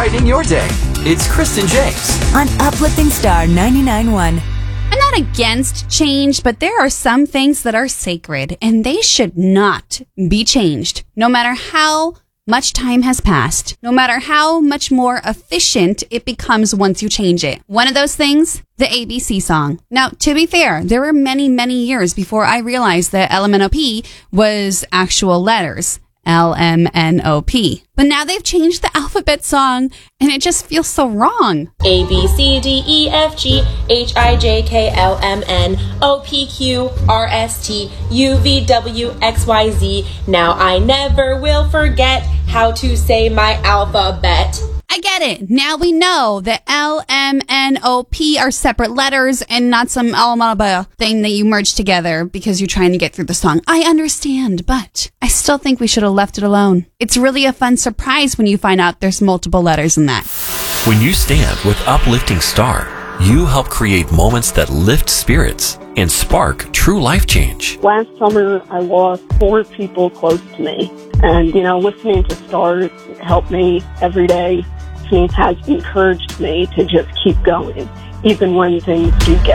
brightening your day. It's Kristen James on Uplifting Star 99.1. I'm not against change, but there are some things that are sacred, and they should not be changed, no matter how much time has passed, no matter how much more efficient it becomes once you change it. One of those things, the ABC song. Now, to be fair, there were many, many years before I realized that LMNOP was actual letters. LMNOP. But now they've changed the alphabet song, and it just feels so wrong. A, B, C, D, E, F, G, H, I, J, K, L, M, N, O, P, Q, R, S, T, U, V, W, X, Y, Z. Now I never will forget how to say my alphabet. I get it. Now we know that L, M, N, O, P are separate letters and not some alphabet thing that you merge together because you're trying to get through the song. I understand, but I still think we should have left it alone. It's really a fun surprise when you find out there's multiple letters in that. When you stand with Uplifting Star, you help create moments that lift spirits and spark true life change. Last summer, I lost 4 people close to me. And, listening to Star helped me every day. He has encouraged me to just keep going, even when things do get